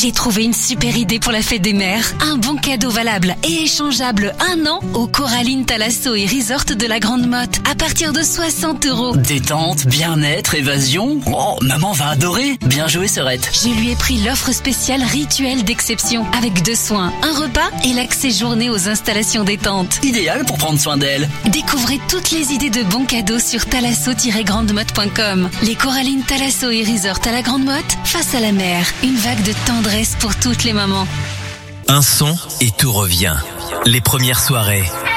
J'ai trouvé une super idée pour la fête des mères. Un bon cadeau valable et échangeable 1 an au Coraline Thalasso et Resort de la Grande Motte à partir de 60 €. Détente, bien-être, évasion. Oh, maman va adorer. Bien joué, Serette. Je lui ai pris l'offre spéciale rituel d'exception avec 2 soins, un repas et l'accès journée aux installations détente. Idéal pour prendre soin d'elle. Découvrez toutes les idées de bons cadeaux sur thalasso-grandemotte.com. Les Coralines Thalasso et Resort à la Grande Motte, face à la mer. Une vague de tendresse pour toutes les mamans. Un son et tout revient. Les premières soirées,